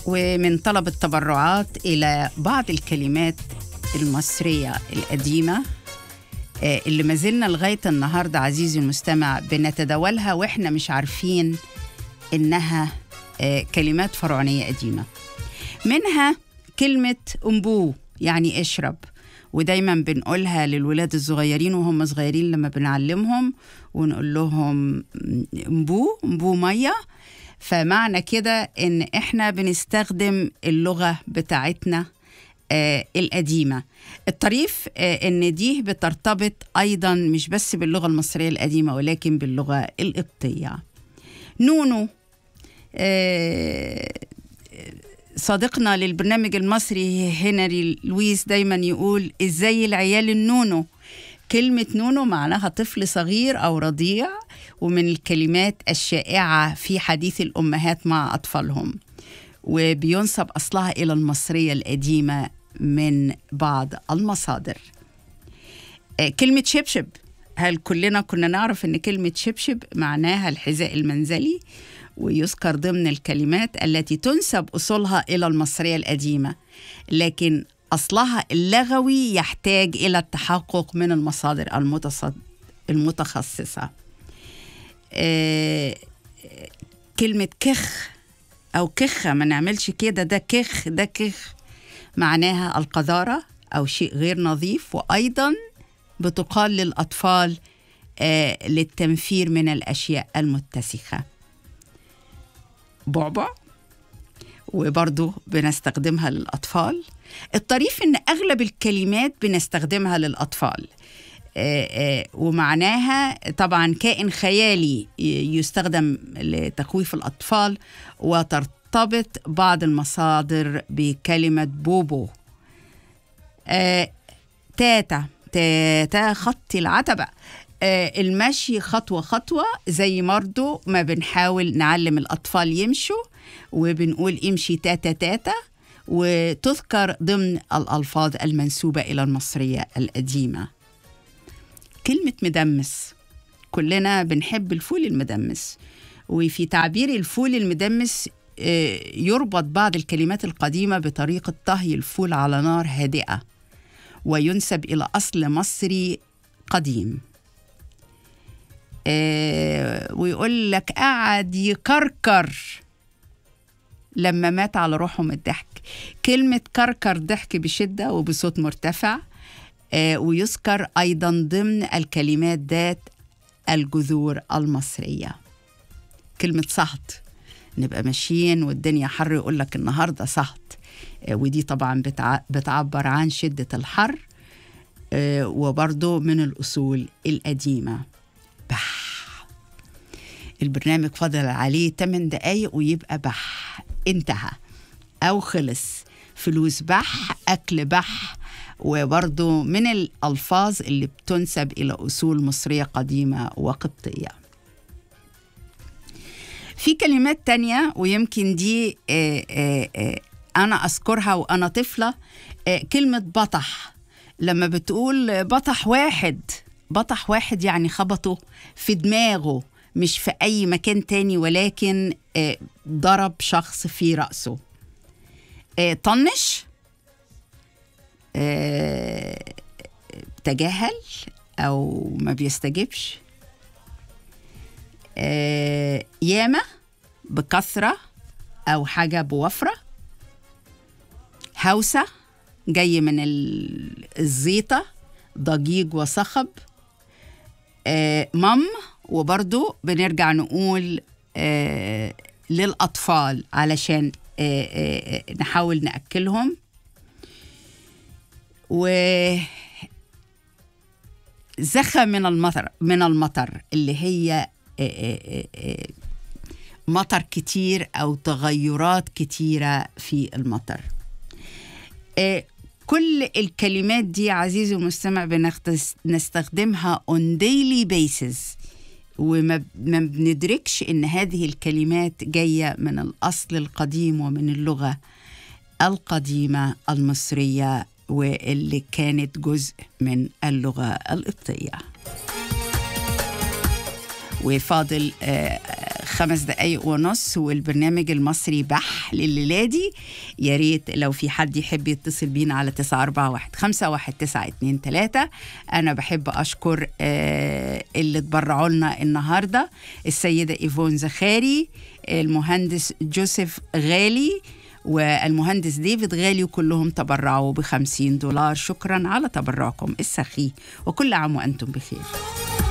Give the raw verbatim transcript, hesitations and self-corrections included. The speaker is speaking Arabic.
ومن طلب التبرعات إلى بعض الكلمات المصرية القديمة اللي ما زلنا لغاية النهاردة عزيزي المستمع بنتداولها وإحنا مش عارفين إنها كلمات فرعونية قديمة. منها كلمة أمبو يعني اشرب، ودايما بنقولها للولاد الصغيرين وهم صغيرين لما بنعلمهم ونقول لهم أمبو أمبو مية. فمعنى كده إن إحنا بنستخدم اللغة بتاعتنا آه القديمة. الطريف آه إن دي بترتبط أيضا مش بس باللغة المصرية القديمة ولكن باللغة القبطية. نونو آه صديقنا للبرنامج المصري هنري لويس دايما يقول إزاي العيال النونو. كلمة نونو معناها طفل صغير أو رضيع، ومن الكلمات الشائعة في حديث الأمهات مع أطفالهم، وبينسب أصلها إلى المصرية القديمة من بعض المصادر. كلمة شبشب، هل كلنا كنا نعرف أن كلمة شبشب معناها الحذاء المنزلي؟ ويذكر ضمن الكلمات التي تنسب أصولها إلى المصرية القديمة، لكن أصلها اللغوي يحتاج إلى التحقق من المصادر المتخصصة. آه كلمة كخ أو كخة، ما نعملش كده، ده كخ ده كخ معناها القذارة أو شيء غير نظيف، وأيضا بتقال للأطفال آه للتنفير من الأشياء المتسخة. بعبع وبرضو بنستخدمها للأطفال. الطريف إن أغلب الكلمات بنستخدمها للأطفال آآ آآ ومعناها طبعا كائن خيالي يستخدم لتخويف الأطفال، وترتبط بعض المصادر بكلمة بوبو. تاتا تاتا خط العتبة، المشي خطوة خطوة، زي مرضو ما بنحاول نعلم الأطفال يمشوا وبنقول امشي تاتا تاتا، وتذكر ضمن الألفاظ المنسوبة إلى المصرية القديمة. كلمة مدمس، كلنا بنحب الفول المدمس، وفي تعبير الفول المدمس يربط بعض الكلمات القديمة بطريقة طهي الفول على نار هادئة، وينسب إلى أصل مصري قديم. ويقول لك قعد يكركر لما مات على روحه من الضحك. كلمة كركر ضحك بشدة وبصوت مرتفع، آه ويذكر أيضا ضمن الكلمات ذات الجذور المصرية. كلمة صهد، نبقى ماشيين والدنيا حر يقول لك النهاردة صهد، آه ودي طبعا بتع... بتعبر عن شدة الحر، آه وبرضو من الأصول القديمة. بح، البرنامج فضل عليه ثمان دقايق ويبقى بح، انتهى أو خلص. فلوس بح، أكل بح، وبرضو من الألفاظ اللي بتنسب إلى أصول مصرية قديمة وقبطية. في كلمات تانية ويمكن دي آآ آآ أنا أذكرها وأنا طفلة. كلمة بطح، لما بتقول بطح واحد، بطح واحد يعني خبطه في دماغه مش في أي مكان تاني، ولكن ضرب شخص في رأسه. طنش، تجاهل أو ما بيستجبش. ياما بكثرة أو حاجة بوفرة. هوسة جاي من الزيطة، ضجيج وصخب. مم، وبرضو بنرجع نقول آه للأطفال علشان آه آه نحاول نأكلهم. وزخة من المطر، من المطر اللي هي آه آه آه مطر كتير أو تغيرات كتيرة في المطر. آه كل الكلمات دي عزيزي المستمع بنستخدمها on daily basis، وما بندركش إن هذه الكلمات جاية من الأصل القديم ومن اللغة القديمة المصرية، واللي كانت جزء من اللغة القبطية. وفاضل خمس دقايق ونص والبرنامج المصري بح لليلة دي. يا ريت لو في حد يحب يتصل بينا على تسعة أربعة واحد خمسة واحد تسعة اتنين تلاتة. أنا بحب أشكر آه اللي تبرعوا لنا النهاردة: السيدة إيفون زخاري، المهندس جوزيف غالي، والمهندس ديفيد غالي، وكلهم تبرعوا بخمسين دولار. شكرا على تبرعكم السخي، وكل عام وأنتم بخير.